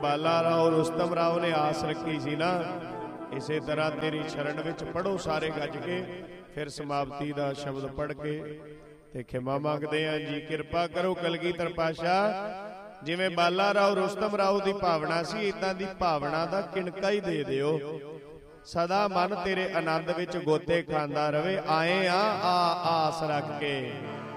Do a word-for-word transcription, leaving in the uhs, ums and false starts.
ਬਾਲਾ ਰਾਓ ਰੁਸਤਮ ਰਾਓ ਨੇ ਆਸ ਰੱਖੀ ਸੀ ਨਾ, ਇਸੇ ਤਰ੍ਹਾਂ ਤੇਰੀ ਸ਼ਰਨ ਵਿੱਚ ਪੜੋ ਸਾਰੇ ਗੱਜ ਕੇ, ਫਿਰ ਸਮਾਪਤੀ ਦਾ ਸ਼ਬਦ ਪੜ੍ਹ ਕੇ ਤੇ ਖਿਮਾ ਮੰਗਦੇ ਆਂ ਜੀ। ਕਿਰਪਾ ਕਰੋ ਕਲਗੀਧਰ ਪਾਤਸ਼ਾਹ, ਜਿਵੇਂ ਬਾਲਾ ਰਾਓ ਰੁਸਤਮ ਰਾਓ ਦੀ ਭਾਵਨਾ ਸੀ, ਇਦਾਂ ਦੀ ਭਾਵਨਾ ਦਾ ਕਿਣਕਾ ਹੀ ਦੇ ਦਿਓ। ਸਦਾ ਮਨ ਤੇਰੇ ਆਨੰਦ ਵਿੱਚ ਗੋਤੇ ਖਾਂਦਾ ਰਵੇ, ਆਏ ਆ ਆ ਆਸ ਰੱਖ ਕੇ।